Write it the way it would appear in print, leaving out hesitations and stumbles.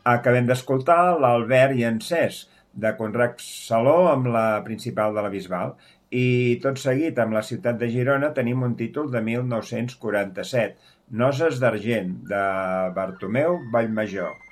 Acabem d'escoltar l'Albert i en Cesc, de Conrad Saló amb la principal de la Bisbal. I tot seguit, amb la ciutat de Girona, tenim un títol de 1947, Noces d'Argent, de Bartomeu Vallmajor.